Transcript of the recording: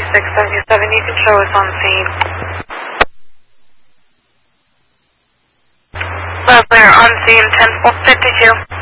677, you can show us on scene. Lovely, on scene 10-52.